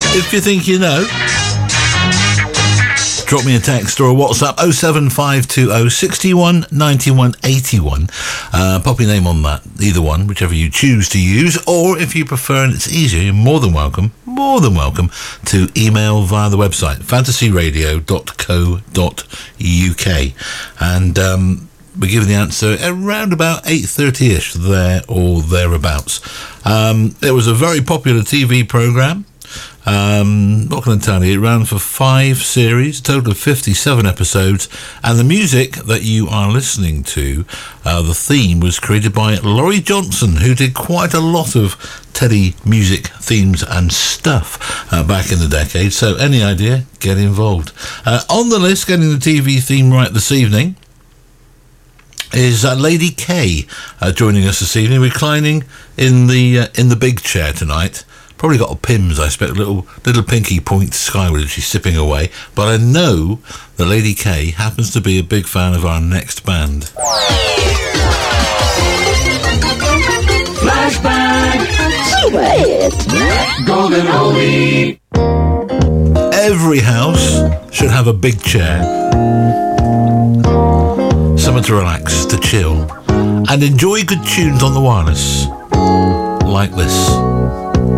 If you think you know, drop me a text or a WhatsApp 07520 61 91 81. Pop your name on that, either one, whichever you choose to use. Or if you prefer and it's easier, you're more than welcome to email via the website fantasyradio.co.uk. And we're giving the answer around about 8:30ish, there or thereabouts. It was a very popular TV programme. What can I tell you? It ran for 5 series, a total of 57 episodes, and the music that you are listening to, the theme, was created by Laurie Johnson, who did quite a lot of Teddy music themes and stuff back in the decade. So any idea? Get involved. On the list, getting the TV theme right this evening, is Lady K joining us this evening, reclining in the big chair tonight. Probably got a Pimm's, I expect, little pinky point skyward as she's sipping away. But I know that Lady K happens to be a big fan of our next band. Flashback. Golden Oldie. Every house should have a big chair. Somewhere to relax, to chill, and enjoy good tunes on the wireless. Like this.